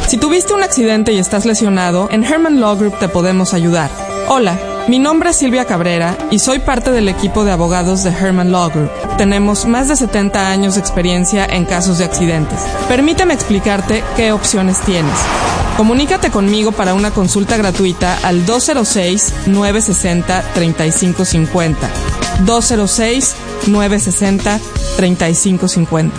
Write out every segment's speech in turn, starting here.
Si tuviste un accidente y estás lesionado, en Herman Law Group te podemos ayudar. Hola, mi nombre es Silvia Cabrera y soy parte del equipo de abogados de Herman Law Group. Tenemos más de 70 años de experiencia en casos de accidentes. Permíteme explicarte qué opciones tienes. Comunícate conmigo para una consulta gratuita al 206-960-3550. 206-960-3550.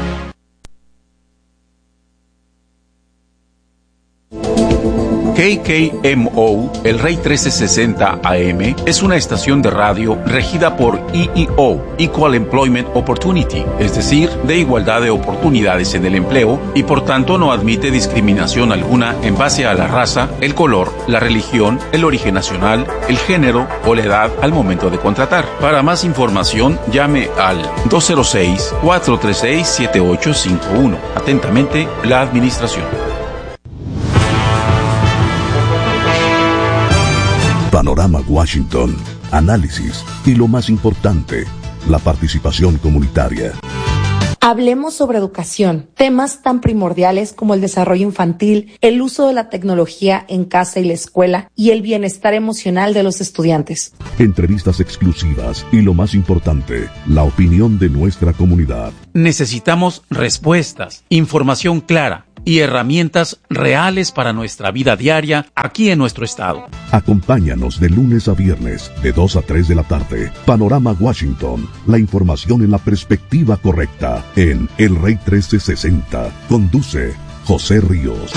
KKMO, el Rey 1360 AM, es una estación de radio regida por EEO, Equal Employment Opportunity, es decir, de igualdad de oportunidades en el empleo, y por tanto no admite discriminación alguna en base a la raza, el color, la religión, el origen nacional, el género o la edad al momento de contratar. Para más información, llame al 206-436-7851. Atentamente, la Administración. Panorama Washington, análisis y lo más importante, la participación comunitaria. Hablemos sobre educación, temas tan primordiales como el desarrollo infantil, el uso de la tecnología en casa y la escuela y el bienestar emocional de los estudiantes. Entrevistas exclusivas y lo más importante, la opinión de nuestra comunidad. Necesitamos respuestas, información clara y herramientas reales para nuestra vida diaria aquí en nuestro estado. Acompáñanos de lunes a viernes, de 2 a 3 de la tarde. Panorama Washington, la información en la perspectiva correcta, en El Rey 1360. Conduce José Ríos.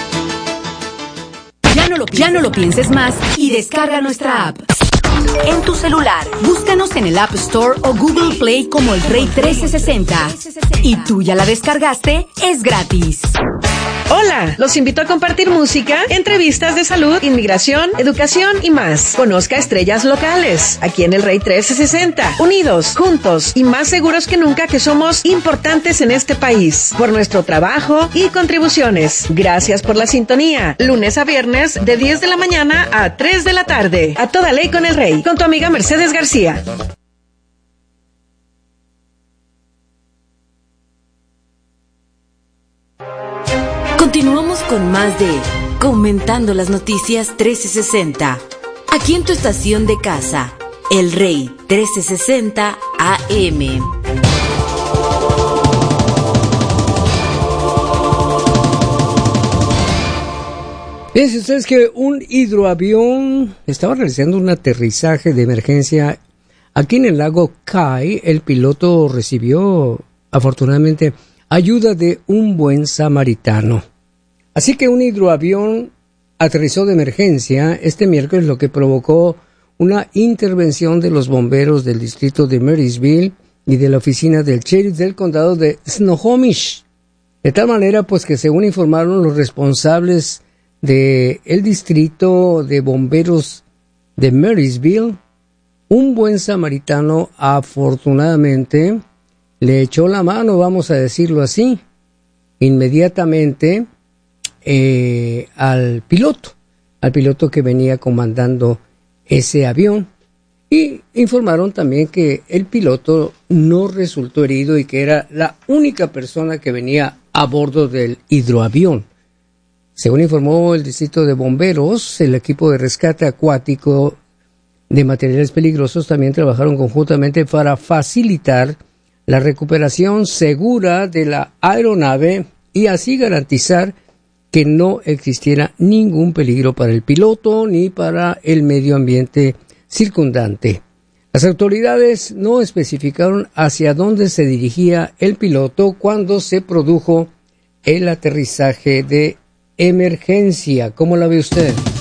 Ya no lo pienses más y descarga nuestra app. En tu celular, búscanos en el App Store o Google Play como El Rey 1360. ¿Y tú ya la descargaste? Es gratis. Hola, los invito a compartir música, entrevistas de salud, inmigración, educación y más. Conozca estrellas locales, aquí en El Rey 1360. Unidos, juntos y más seguros que nunca que somos importantes en este país. Por nuestro trabajo y contribuciones. Gracias por la sintonía. Lunes a viernes de 10 de la mañana a 3 de la tarde. A toda ley con El Rey. Con tu amiga Mercedes García. Continuamos con más de Comentando las Noticias 1360. Aquí en tu estación de casa, El Rey 1360 AM. Fíjense ustedes que un hidroavión estaba realizando un aterrizaje de emergencia aquí en el lago Kai. El piloto recibió, afortunadamente, ayuda de un buen samaritano. Así que un hidroavión aterrizó de emergencia este miércoles, lo que provocó una intervención de los bomberos del distrito de Marysville y de la oficina del sheriff del condado de Snohomish. De tal manera, pues, que según informaron los responsables del distrito de bomberos de Marysville, un buen samaritano afortunadamente le echó la mano, vamos a decirlo así, inmediatamente al piloto que venía comandando ese avión, y informaron también que el piloto no resultó herido y que era la única persona que venía a bordo del hidroavión. Según informó el distrito de bomberos, el equipo de rescate acuático de materiales peligrosos también trabajaron conjuntamente para facilitar la recuperación segura de la aeronave y así garantizar que no existiera ningún peligro para el piloto ni para el medio ambiente circundante. Las autoridades no especificaron hacia dónde se dirigía el piloto cuando se produjo el aterrizaje de emergencia. ¿Cómo la ve usted?